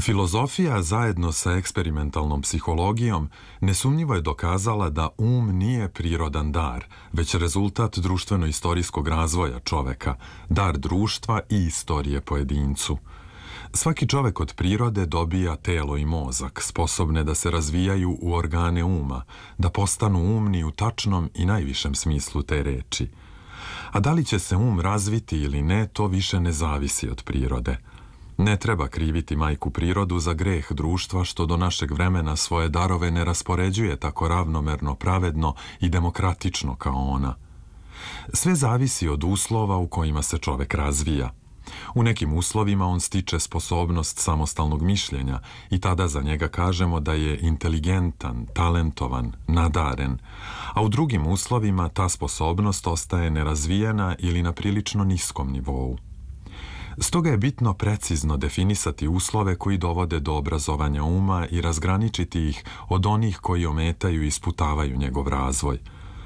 Filozofija zajedno sa eksperimentalnom psihologijom nesumnjivo je dokazala da nije prirodan dar, već rezultat društveno-istorijskog razvoja čoveka, dar društva i istorije pojedincu. Svaki čovek od prirode dobija telo i mozak, sposobne da se razvijaju u organe uma, da postanu umni u tačnom i najvišem smislu te reči. A da li će se razviti ili ne, to više ne zavisi od prirode. Ne treba kriviti majku prirodu za greh društva što do našeg vremena svoje darove ne raspoređuje tako ravnomerno, pravedno i demokratično kao ona. Sve zavisi od uslova u kojima se čovek razvija. U nekim uslovima on stiče sposobnost samostalnog mišljenja i tada za njega kažemo da je inteligentan, talentovan, nadaren, a u drugim uslovima ta sposobnost ostaje nerazvijena ili na prilično niskom nivou. Stoga je bitno precizno definisati uslove koji dovode do obrazovanja uma i razgraničiti ih od onih koji ometaju i sputavaju njegov razvoj.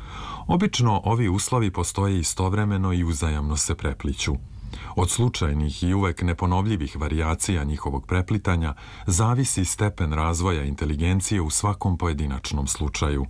Obično ovi uslovi postoje istovremeno i uzajamno se prepliću. Od slučajnih i uvek neponovljivih varijacija njihovog preplitanja zavisi stepen razvoja inteligencije u svakom pojedinačnom slučaju.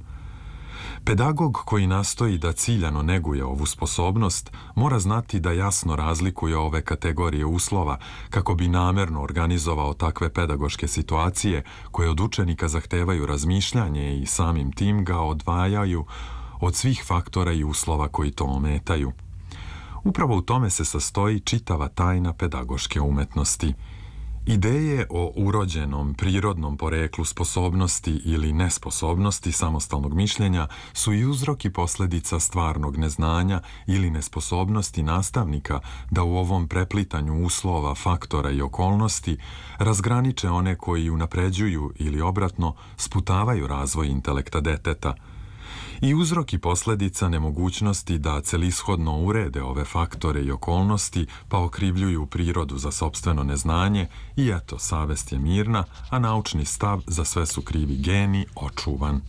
Pedagog koji nastoji da ciljano neguje ovu sposobnost mora znati da jasno razlikuje ove kategorije uslova kako bi namerno organizovao takve pedagoške situacije koje od učenika zahtevaju razmišljanje i samim tim ga odvajaju od svih faktora i uslova koji to ometaju. Upravo u tome se sastoji čitava tajna pedagoške umetnosti. Ideje o urođenom, prirodnom poreklu sposobnosti ili nesposobnosti samostalnog mišljenja su i uzrok i posledica stvarnog neznanja ili nesposobnosti nastavnika da u ovom preplitanju uslova, faktora i okolnosti razgraniče one koji unapređuju ili obratno sputavaju razvoj intelekta deteta. I uzrok i posledica nemogućnosti da celishodno urede ove faktore i okolnosti pa okrivljuju prirodu za sopstveno neznanje i eto, savest je mirna, a naučni stav za sve su krivi geni očuvan.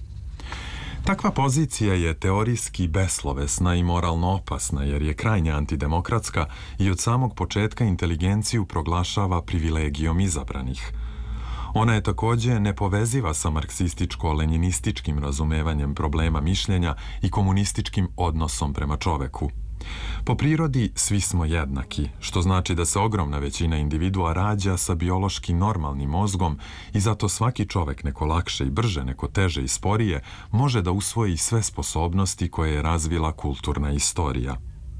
Takva pozicija je teorijski beslovesna i moralno opasna jer je krajnje antidemokratska i od samog početka inteligenciju proglašava privilegijom izabranih. Ona je takođe nepoveziva sa marksističko-lenjinističkim razumevanjem problema mišljenja i komunističkim odnosom prema čoveku. Po prirodi svi smo jednaki, što znači da se ogromna većina individua rađa sa biološki normalnim mozgom i zato svaki čovek neko lakše i brže, neko teže i sporije može da usvoji sve sposobnosti koje je razvila kulturna istorija.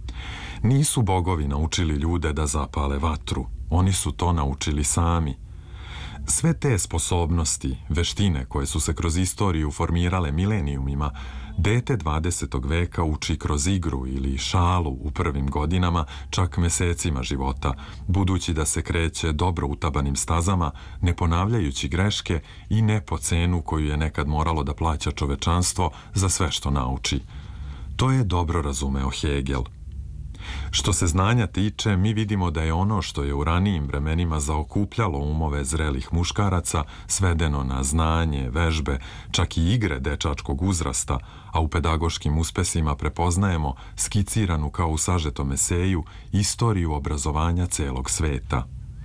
Nisu bogovi naučili ljude da zapale vatru, oni su to naučili sami. Sve te sposobnosti, veštine koje su se kroz istoriju formirale milenijumima, dete 20. veka uči kroz igru ili šalu u prvim godinama, čak mesecima života, budući da se kreće dobro utabanim stazama, ne ponavljajući greške i ne po cenu koju je nekad moralo da plaća čovečanstvo za sve što nauči. To je dobro razumeo Hegel. Što se znanja tiče, mi vidimo da je ono što je u ranijim vremenima zaokupljalo umove zrelih muškaraca svedeno na znanje, vežbe, čak i igre dečačkog uzrasta, a u pedagoškim uspesima prepoznajemo skiciranu kao u sažetom eseju istoriju obrazovanja celog sveta.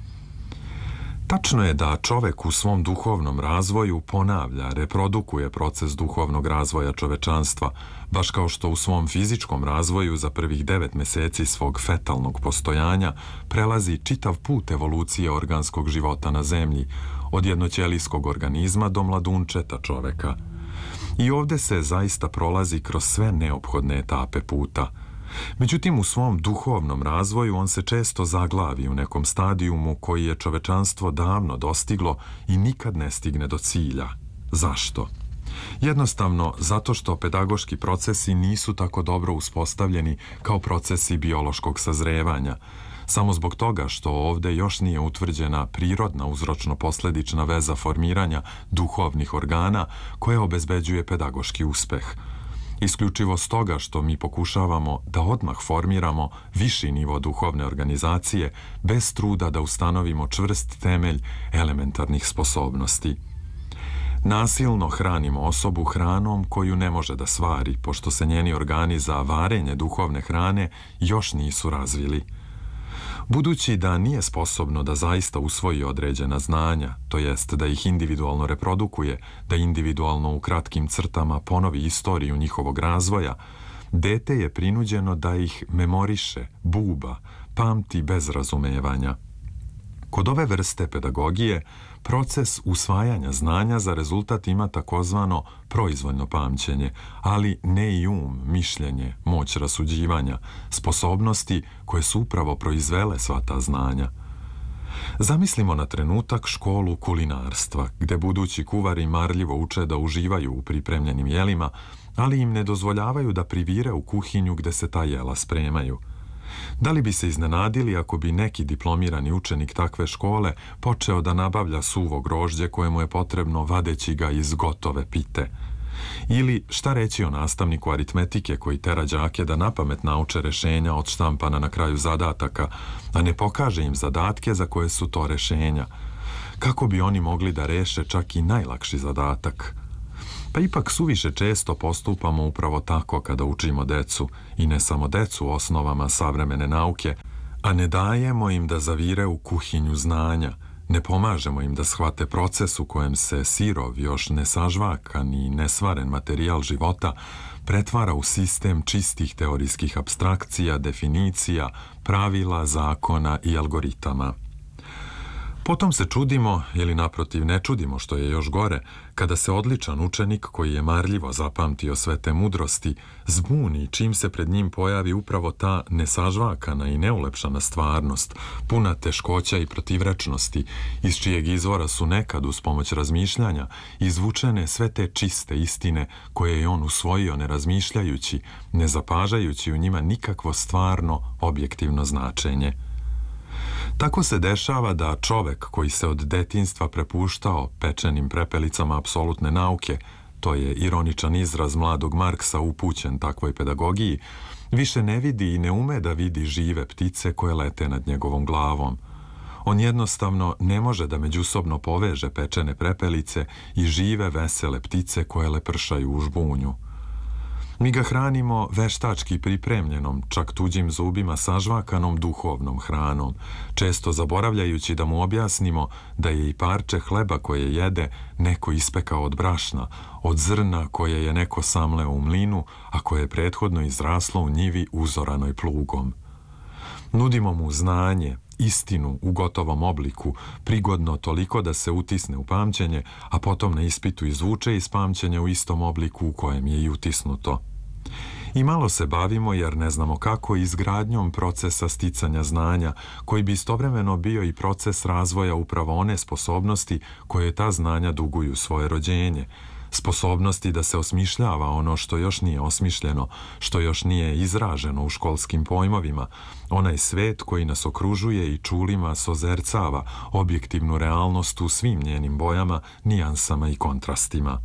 Tačno je da čovek u svom duhovnom razvoju ponavlja, reprodukuje proces duhovnog razvoja čovečanstva, baš kao što u svom fizičkom razvoju za prvih 9 meseci svog fetalnog postojanja prelazi čitav put evolucije organskog života na zemlji, od jednoćelijskog organizma do mladunčeta čoveka. I ovde se zaista prolazi kroz sve neophodne etape puta. Međutim, u svom duhovnom razvoju on se često zaglavi u nekom stadijumu koji je čovečanstvo davno dostiglo i nikad ne stigne do cilja. Zašto? Jednostavno, zato što pedagoški procesi nisu tako dobro uspostavljeni kao procesi biološkog sazrevanja, samo zbog toga što ovde još nije utvrđena prirodna uzročno-posledična veza formiranja duhovnih organa koja obezbeđuje pedagoški uspeh. Isključivo stoga što mi pokušavamo da odmah formiramo viši nivo duhovne organizacije bez truda da ustanovimo čvrst temelj elementarnih sposobnosti. Nasilno hranimo osobu hranom koju ne može da svari, pošto se njeni organi za varenje duhovne hrane još nisu razvili. Budući da nije sposobno da zaista usvoji određena znanja, to jest da ih individualno reprodukuje, da individualno u kratkim crtama ponovi istoriju njihovog razvoja, dete je prinuđeno da ih memoriše, buba, pamti bez razumevanja. Kod ove vrste pedagogije, proces usvajanja znanja za rezultat ima takozvano proizvoljno pamćenje, ali ne i mišljenje, moć rasuđivanja, sposobnosti koje su upravo proizvele sva ta znanja. Zamislimo na trenutak školu kulinarstva, gde budući kuvari marljivo uče da uživaju u pripremljenim jelima, ali im ne dozvoljavaju da privire u kuhinju gde se ta jela spremaju. Da li bi se iznenadili ako bi neki diplomirani učenik takve škole počeo da nabavlja suvo grožđe koje mu je potrebno vadeći ga iz gotove pite? Ili šta reći o nastavniku aritmetike koji tera đake da napamet nauče rešenja odštampana na kraju zadataka, a ne pokaže im zadatke za koje su to rešenja? Kako bi oni mogli da reše čak i najlakši zadatak? Pa ipak suviše često postupamo upravo tako kada učimo decu, i ne samo decu osnovama savremene nauke, a ne dajemo im da zavire u kuhinju znanja, ne pomažemo im da shvate proces u kojem se sirov, još nesažvakan i nesvaren materijal života pretvara u sistem čistih teorijskih apstrakcija, definicija, pravila, zakona i algoritama. Potom se čudimo, ili naprotiv ne čudimo što je još gore, kada se odličan učenik koji je marljivo zapamtio sve te mudrosti zbuni čim se pred njim pojavi upravo ta nesažvakana i neulepšana stvarnost, puna teškoća i protivrečnosti, iz čijeg izvora su nekad uz pomoć razmišljanja izvučene sve te čiste istine koje je on usvojio ne razmišljajući, ne zapažajući u njima nikakvo stvarno objektivno značenje. Tako se dešava da čovek koji se od detinjstva prepuštao pečenim prepelicama apsolutne nauke, to je ironičan izraz mladog Marksa upućen takvoj pedagogiji, više ne vidi i ne ume da vidi žive ptice koje lete nad njegovom glavom. On jednostavno ne može da međusobno poveže pečene prepelice i žive vesele ptice koje lepršaju u žbunju. Mi ga hranimo veštački pripremljenom, čak tuđim zubima sažvakanom duhovnom hranom, često zaboravljajući da mu objasnimo da je i parče hleba koje jede neko ispekao od brašna, od zrna koje je neko samleo u mlinu, a koje je prethodno izraslo u njivi uzoranoj plugom. Nudimo mu znanje, istinu u gotovom obliku, prigodno toliko da se utisne u pamćenje, a potom na ispitu izvuče iz pamćenja u istom obliku u kojem je i utisnuto. I malo se bavimo, jer ne znamo kako, izgradnjom procesa sticanja znanja, koji bi istovremeno bio i proces razvoja upravo one sposobnosti koje ta znanja duguju svoje rođenje, sposobnosti da se osmišljava ono što još nije osmišljeno, što još nije izraženo u školskim pojmovima, onaj svet koji nas okružuje i čulima sozercava objektivnu realnost u svim njenim bojama, nijansama i kontrastima.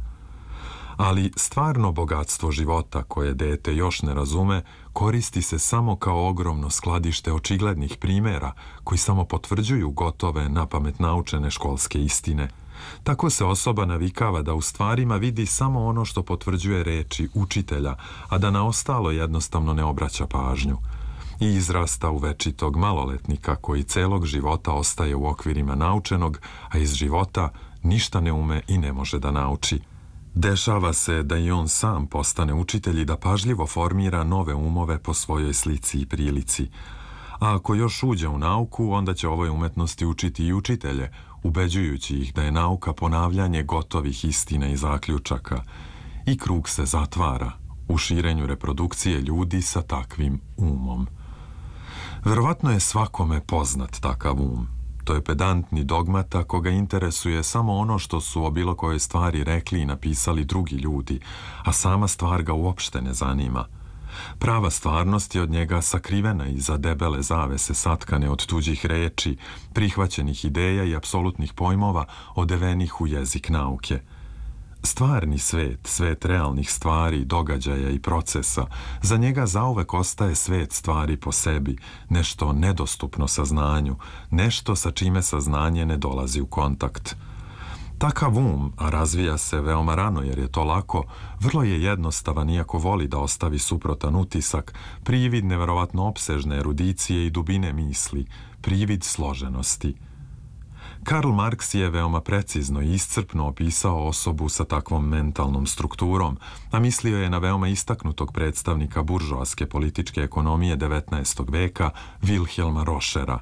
Ali stvarno bogatstvo života, koje dete još ne razume, koristi se samo kao ogromno skladište očiglednih primera koji samo potvrđuju gotove, napamet naučene školske istine. Tako se osoba navikava da u stvarima vidi samo ono što potvrđuje reči učitelja, a da na ostalo jednostavno ne obraća pažnju. I izrasta u večitog maloletnika koji celog života ostaje u okvirima naučenog, a iz života ništa ne ume i ne može da nauči. Dešava se da i on sam postane učitelj i da pažljivo formira nove umove po svojoj slici i prilici. A ako još uđe u nauku, onda će ovoj umetnosti učiti i učitelje, ubeđujući ih da je nauka ponavljanje gotovih istina i zaključaka. I krug se zatvara u širenju reprodukcije ljudi sa takvim umom. Verovatno je svakome poznat takav um. To je pedantni dogmata koga interesuje samo ono što su o bilo kojoj stvari rekli i napisali drugi ljudi, a sama stvar ga uopšte ne zanima. Prava stvarnost je od njega sakrivena iza debele zavese satkane od tuđih reči, prihvaćenih ideja i apsolutnih pojmova odevenih u jezik nauke. Stvarni svet, svet realnih stvari, događaja i procesa, za njega zauvek ostaje svet stvari po sebi, nešto nedostupno saznanju, nešto sa čime saznanje ne dolazi u kontakt. Takav a razvija se veoma rano jer je to lako, vrlo je jednostavan iako voli da ostavi suprotan utisak, privid neverovatno opsežne erudicije i dubine misli, privid složenosti. Karl Marx je veoma precizno i iscrpno opisao osobu sa takvom mentalnom strukturom, a mislio je na veoma istaknutog predstavnika buržoaske političke ekonomije 19. veka, Wilhelma Roschera.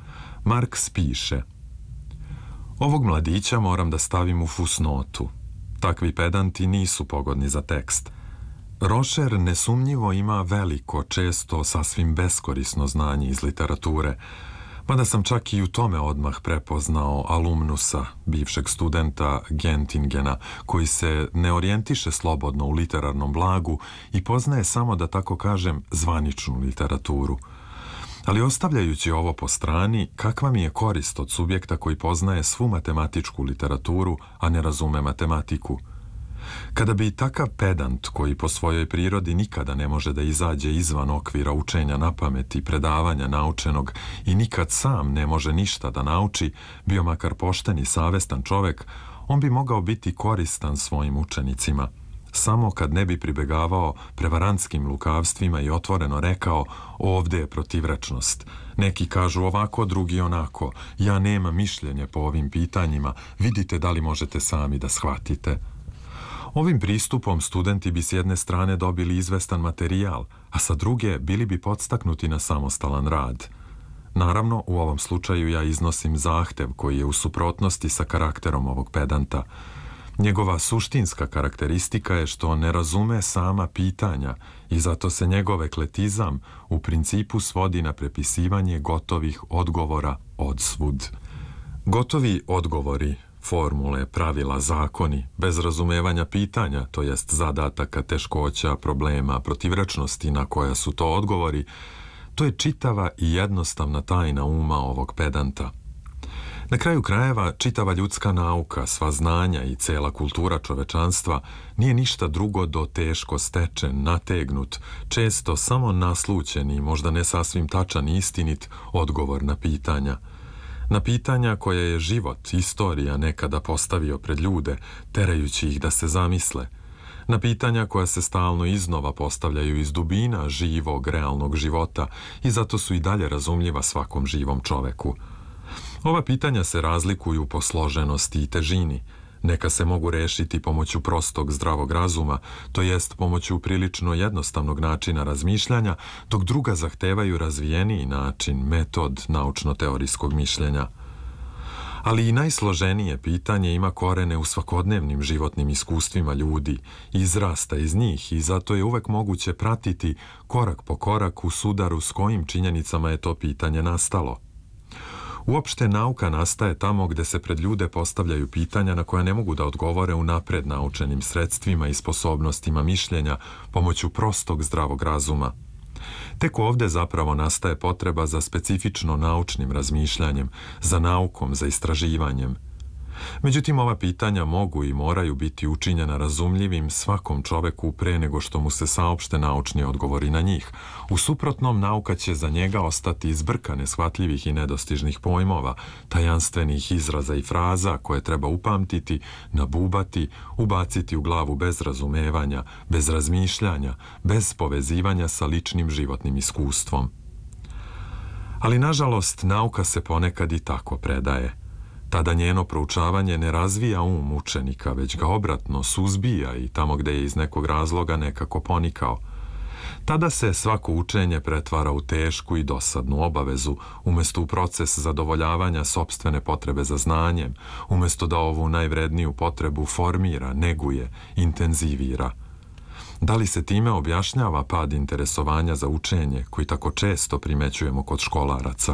Marx piše: ovog mladića moram da stavim u fusnotu. Takvi pedanti nisu pogodni za tekst. Roscher nesumnjivo ima veliko, često sasvim beskorisno znanje iz literature, mada sam čak i u tome odmah prepoznao alumnusa, bivšeg studenta Gentingena, koji se ne orijentiše slobodno u literarnom blagu i poznaje samo, da tako kažem, zvaničnu literaturu. Ali ostavljajući ovo po strani, kakva mi je korist od subjekta koji poznaje svu matematičku literaturu, a ne razume matematiku? Kada bi takav pedant, koji po svojoj prirodi nikada ne može da izađe izvan okvira učenja napamet i predavanja naučenog i nikad sam ne može ništa da nauči, bio makar pošten i savestan čovek, on bi mogao biti koristan svojim učenicima, samo kad ne bi pribegavao prevarantskim lukavstvima i otvoreno rekao: ovde je protivrečnost. Neki kažu ovako, drugi onako. Ja nemam mišljenje po ovim pitanjima, vidite da li možete sami da shvatite. Ovim pristupom studenti bi s jedne strane dobili izvestan materijal, a sa druge bili bi podstaknuti na samostalan rad. Naravno, u ovom slučaju ja iznosim zahtev koji je u suprotnosti sa karakterom ovog pedanta. Njegova suštinska karakteristika je što ne razume sama pitanja i zato se njegov ekletizam u principu svodi na prepisivanje gotovih odgovora odsvud. Gotovi odgovori, formule, pravila, zakoni, bez razumevanja pitanja, to jest zadataka, teškoća, problema, protivrečnosti na koja su to odgovori, to je čitava i jednostavna tajna uma ovog pedanta. Na kraju krajeva, čitava ljudska nauka, sva znanja i cela kultura čovečanstva nije ništa drugo do teško stečen, nategnut, često samo naslućen i možda ne sasvim tačan i istinit odgovor na pitanja. Na pitanja koje je život, istorija nekada postavio pred ljude, terajući ih da se zamisle. Na pitanja koja se stalno iznova postavljaju iz dubina živog, realnog života i zato su i dalje razumljiva svakom živom čoveku. Ova pitanja se razlikuju po složenosti i težini. Neka se mogu rešiti pomoću prostog zdravog razuma, to jest pomoću prilično jednostavnog načina razmišljanja, dok druga zahtevaju razvijeniji način, metod naučno-teorijskog mišljenja. Ali i najsloženije pitanje ima korene u svakodnevnim životnim iskustvima ljudi, izrasta iz njih i zato je uvek moguće pratiti korak po korak u sudaru s kojim činjenicama je to pitanje nastalo. Uopšte nauka nastaje tamo gde se pred ljude postavljaju pitanja na koja ne mogu da odgovore unapred naučenim sredstvima i sposobnostima mišljenja pomoću prostog zdravog razuma. Tek ovde zapravo nastaje potreba za specifično naučnim razmišljanjem, za naukom, za istraživanjem. Međutim, ova pitanja mogu i moraju biti učinjena razumljivim svakom čoveku pre nego što mu se saopšte naučni odgovori na njih. U suprotnom, nauka će za njega ostati zbrka neshvatljivih i nedostižnih pojmova, tajanstvenih izraza i fraza koje treba upamtiti, nabubati, ubaciti u glavu bez razumevanja, bez razmišljanja, bez povezivanja sa ličnim životnim iskustvom. Ali, nažalost, nauka se ponekad i tako predaje. Tada njeno proučavanje ne razvija učenika, već ga obratno suzbija i tamo gde je iz nekog razloga nekako ponikao. Tada se svako učenje pretvara u tešku i dosadnu obavezu, umesto u proces zadovoljavanja sopstvene potrebe za znanjem, umesto da ovu najvredniju potrebu formira, neguje, intenzivira. Da li se time objašnjava pad interesovanja za učenje koji tako često primećujemo kod školaraca?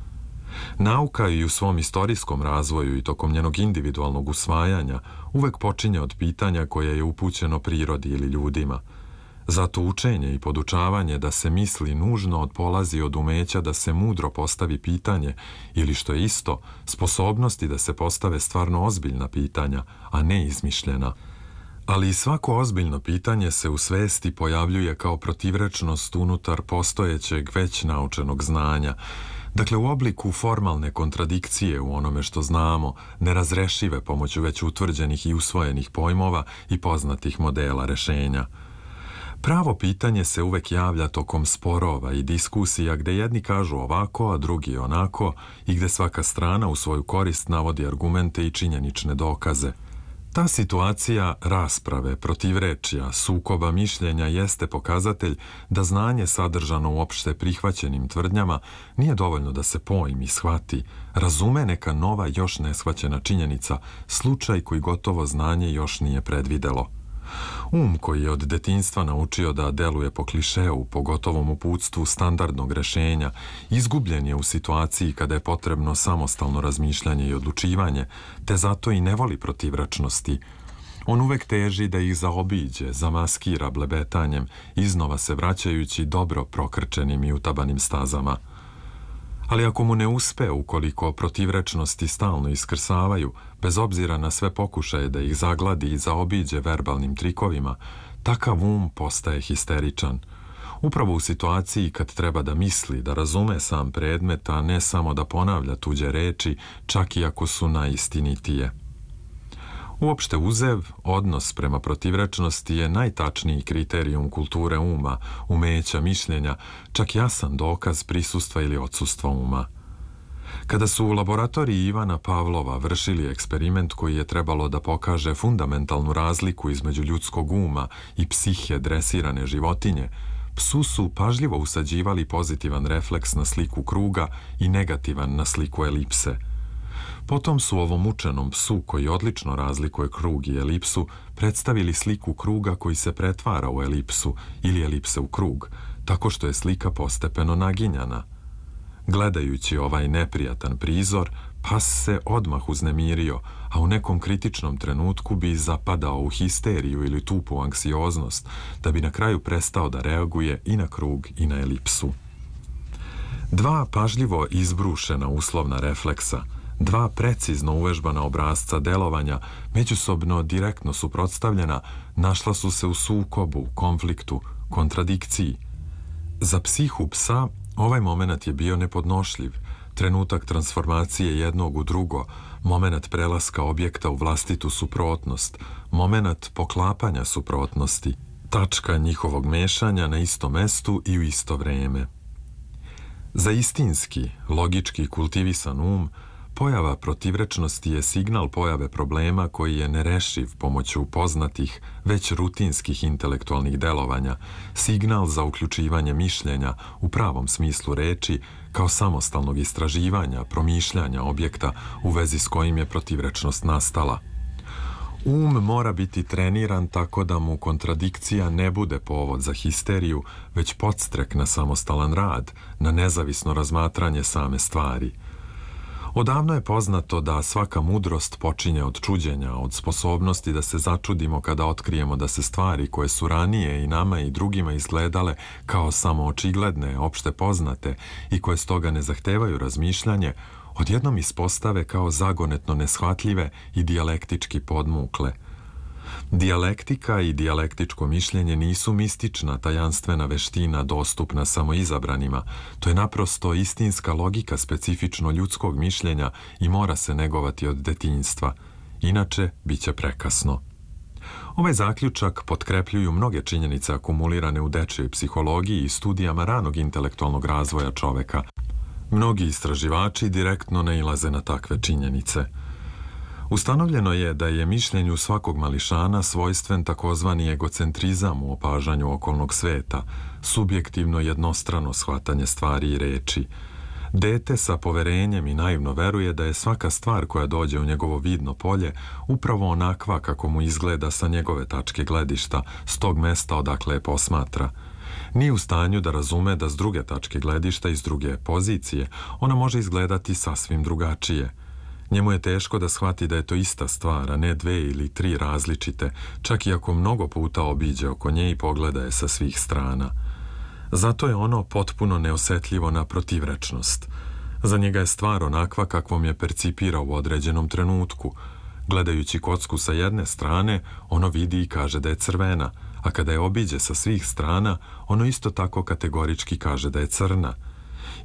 Nauka i u svom istorijskom razvoju i tokom njenog individualnog usvajanja uvek počinje od pitanja koje je upućeno prirodi ili ljudima. Zato učenje i podučavanje da se misli nužno polazi od umeća da se mudro postavi pitanje ili, što je isto, sposobnosti da se postave stvarno ozbiljna pitanja, a ne izmišljena. Ali i svako ozbiljno pitanje se u svesti pojavljuje kao protivrečnost unutar postojećeg već naučenog znanja, Dakle, u obliku formalne kontradikcije u onome što znamo, nerazrešive pomoću već utvrđenih i usvojenih pojmova i poznatih modela rešenja. Pravo pitanje se uvek javlja tokom sporova i diskusija gde jedni kažu ovako, a drugi onako i gde svaka strana u svoju korist navodi argumente i činjenične dokaze. Ta situacija rasprave, protivrečja, sukoba mišljenja jeste pokazatelj da znanje sadržano u opšte prihvaćenim tvrdnjama nije dovoljno da se pojmi, shvati, razume neka nova još neshvaćena činjenica, slučaj koji gotovo znanje još nije predvidelo. Koji je od detinjstva naučio da deluje po klišeu, po gotovom uputstvu standardnog rešenja, izgubljen je u situaciji kada je potrebno samostalno razmišljanje i odlučivanje, te zato i ne voli protivračnosti. On uvek teži da ih zaobiđe, zamaskira blebetanjem, iznova se vraćajući dobro prokrčenim i utabanim stazama. Ali ako mu ne uspe, ukoliko protivrečnosti stalno iskrsavaju, bez obzira na sve pokušaje da ih zagladi i zaobiđe verbalnim trikovima, takav postaje histeričan. Upravo u situaciji kad treba da misli, da razume sam predmet, a ne samo da ponavlja tuđe reči, čak i ako su najistinitije. Uopšte uzev, odnos prema protivrečnosti je najtačniji kriterijum kulture umeća, mišljenja, čak jasan dokaz prisustva ili odsustva uma. Kada su u laboratoriji Ivana Pavlova vršili eksperiment koji je trebalo da pokaže fundamentalnu razliku između ljudskog uma i psihe dresirane životinje, psu su pažljivo usađivali pozitivan refleks na sliku kruga i negativan na sliku elipse. Potom su ovom učenom psu, koji odlično razlikuje krug i elipsu, predstavili sliku kruga koji se pretvara u elipsu ili elipse u krug, tako što je slika postepeno naginjana. Gledajući ovaj neprijatan prizor, pas se odmah uznemirio, a u nekom kritičnom trenutku bi zapadao u histeriju ili tupu anksioznost, da bi na kraju prestao da reaguje i na krug i na elipsu. Dva pažljivo izbrušena uslovna refleksa, dva precizno uvežbana obrasca delovanja, međusobno direktno suprotstavljena, našla su se u sukobu, konfliktu, kontradikciji. Za psihu psa ovaj moment je bio nepodnošljiv, trenutak transformacije jednog u drugo, moment prelaska objekta u vlastitu suprotnost, moment poklapanja suprotnosti, tačka njihovog mešanja na istom mestu i u isto vreme. Za istinski, logički kultivisan pojava protivrečnosti je signal pojave problema koji je nerešiv pomoću poznatih, već rutinskih intelektualnih delovanja, signal za uključivanje mišljenja u pravom smislu reči kao samostalnog istraživanja, promišljanja objekta u vezi s kojim je protivrečnost nastala. Mora biti treniran tako da mu kontradikcija ne bude povod za histeriju, već podstrek na samostalan rad, na nezavisno razmatranje same stvari. Odavno je poznato da svaka mudrost počinje od čuđenja, od sposobnosti da se začudimo kada otkrijemo da se stvari koje su ranije i nama i drugima izgledale kao samo očigledne, opšte poznate i koje stoga ne zahtevaju razmišljanje, odjednom ispostave kao zagonetno neshvatljive i dijalektički podmukle. Dijalektika i dijalektičko mišljenje nisu mistična, tajanstvena veština dostupna samo izabranima. To je naprosto istinska logika specifično ljudskog mišljenja i mora se negovati od detinjstva. Inače, bit će prekasno. Ovaj zaključak potkrepljuju mnoge činjenice akumulirane u dečijoj psihologiji i studijama ranog intelektualnog razvoja čoveka. Mnogi istraživači direktno nailaze na takve činjenice. Ustanovljeno je da je mišljenju svakog mališana svojstven takozvani egocentrizam u opažanju okolnog sveta, subjektivno jednostrano shvatanje stvari i reči. Dete sa poverenjem i naivno veruje da je svaka stvar koja dođe u njegovo vidno polje upravo onakva kako mu izgleda sa njegove tačke gledišta, s tog mesta odakle je posmatra. Nije u stanju da razume da s druge tačke gledišta i s druge pozicije ona može izgledati sasvim drugačije. Njemu je teško da shvati da je to ista stvar, a ne 2 ili 3 različite, čak i ako mnogo puta obiđe oko nje i pogleda je sa svih strana. Zato je ono potpuno neosetljivo na protivrečnost. Za njega je stvar onakva kakvom je percipirao u određenom trenutku. Gledajući kocku sa jedne strane, ono vidi i kaže da je crvena, a kada je obiđe sa svih strana, ono isto tako kategorički kaže da je crna.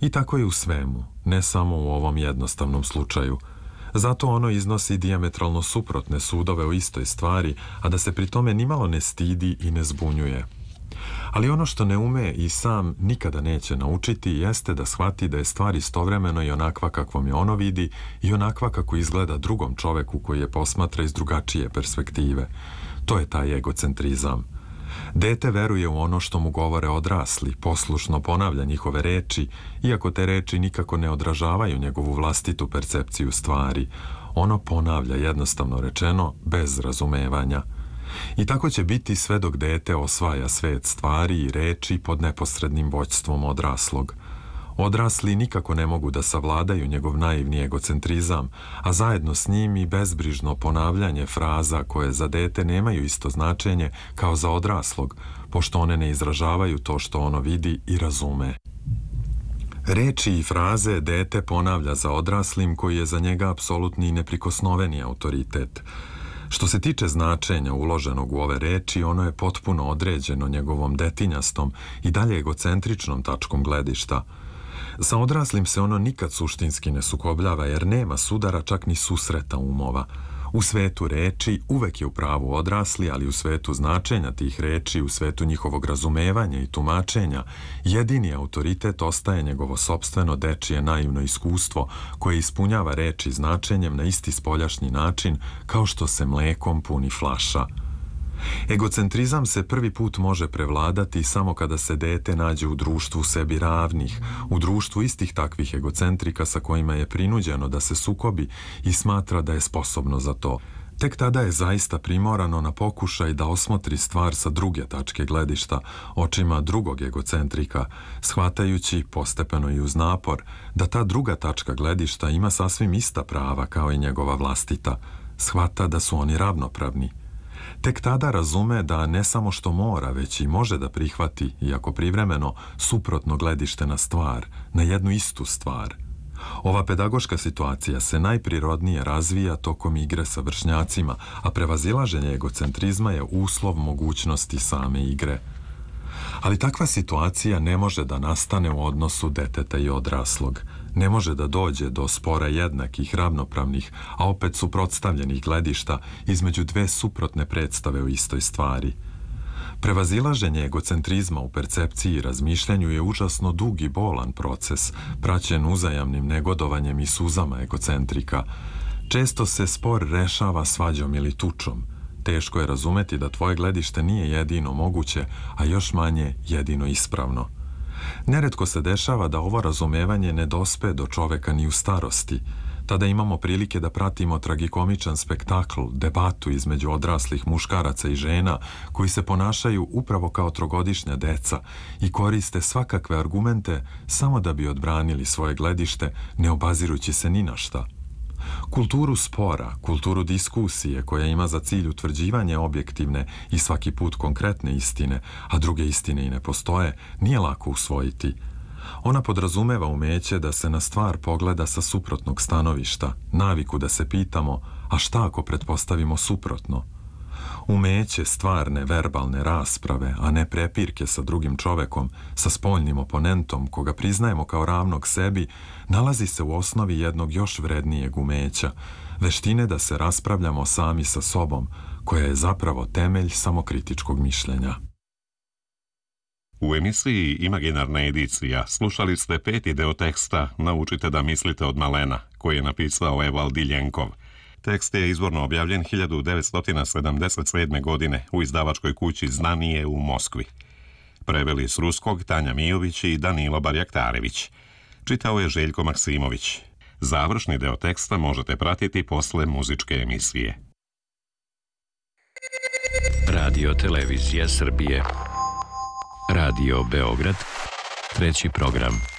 I tako je u svemu, ne samo u ovom jednostavnom slučaju. Zato ono iznosi dijametralno suprotne sudove o istoj stvari, a da se pri tome nimalo ne stidi i ne zbunjuje. Ali ono što ne ume i sam nikada neće naučiti jeste da shvati da je stvar istovremeno i onakva kakvom je ono vidi i onakva kako izgleda drugom čoveku koji je posmatra iz drugačije perspektive. To je taj egocentrizam. Dete veruje u ono što mu govore odrasli, poslušno ponavlja njihove reči, iako te reči nikako ne odražavaju njegovu vlastitu percepciju stvari. Ono ponavlja, jednostavno rečeno, bez razumevanja. I tako će biti sve dok dete osvaja svet stvari i reči pod neposrednim vođstvom odraslog. Odrasli nikako ne mogu da savladaju njegov naivni egocentrizam, a zajedno s njim i bezbrižno ponavljanje fraza koje za dete nemaju isto značenje kao za odraslog, pošto one ne izražavaju to što ono vidi i razume. Reči i fraze dete ponavlja za odraslim koji je za njega apsolutni i neprikosnoveni autoritet. Što se tiče značenja uloženog u ove reči, ono je potpuno određeno njegovom detinjastom i dalje egocentričnom tačkom gledišta. Sa odraslim se ono nikad suštinski ne sukobljava jer nema sudara, čak ni susreta umova. U svetu reči uvek je u pravu odrasli, ali u svetu značenja tih reči, u svetu njihovog razumevanja i tumačenja, jedini autoritet ostaje njegovo sopstveno dečije naivno iskustvo koje ispunjava reči značenjem na isti spoljašnji način kao što se mlekom puni flaša. Egocentrizam se prvi put može prevladati samo kada se dete nađe u društvu sebi ravnih, u društvu istih takvih egocentrika sa kojima je prinuđeno da se sukobi i smatra da je sposobno za to. Tek tada je zaista primorano na pokušaj da osmotri stvar sa druge tačke gledišta, očima drugog egocentrika, shvatajući, postepeno i uz napor, da ta druga tačka gledišta ima sasvim ista prava kao i njegova vlastita. Shvata da su oni ravnopravni. Tek tada razume da ne samo što mora, već i može da prihvati, iako privremeno, suprotno gledište na stvar, na jednu istu stvar. Ova pedagoška situacija se najprirodnije razvija tokom igre sa vršnjacima, a prevazilaženje egocentrizma je uslov mogućnosti same igre. Ali takva situacija ne može da nastane u odnosu deteta i odraslog. Ne može da dođe do spora jednakih, ravnopravnih, a opet suprotstavljenih gledišta između dve suprotne predstave o istoj stvari. Prevazilaženje egocentrizma u percepciji i razmišljanju je užasno dug i bolan proces, praćen uzajamnim negodovanjem i suzama egocentrika. Često se spor rešava svađom ili tučom. Teško je razumeti da tvoje gledište nije jedino moguće, a još manje jedino ispravno. Neretko se dešava da ovo razumevanje ne dospe do čoveka ni u starosti. Tada imamo prilike da pratimo tragikomičan spektakl, debatu između odraslih muškaraca i žena koji se ponašaju upravo kao trogodišnja deca i koriste svakakve argumente samo da bi odbranili svoje gledište, ne obazirući se ni na šta. Kulturu spora, kulturu diskusije koja ima za cilj utvrđivanje objektivne i svaki put konkretne istine, a druge istine i ne postoje, nije lako usvojiti. Ona podrazumeva umeće da se na stvar pogleda sa suprotnog stanovišta, naviku da se pitamo, a šta ako pretpostavimo suprotno? Umeće stvarne verbalne rasprave, a ne prepirke sa drugim čovekom, sa spoljnim oponentom koga priznajemo kao ravnog sebi, nalazi se u osnovi jednog još vrednijeg umeća, veštine da se raspravljamo sami sa sobom, koja je zapravo temelj samokritičkog mišljenja. U emisiji Imaginarna edicija slušali ste 5. deo teksta Naučite da mislite od malena, koji je napisao Evald Diljenkov. Tekst je izvorno objavljen 1977. godine u izdavačkoj kući Znanije u Moskvi. Preveli s ruskog Tanja Mijović i Danilo Barjaktarević. Čitao je Željko Maksimović. Završni deo teksta možete pratiti posle muzičke emisije. Radio Televizija Srbije. Radio Beograd. 3. program.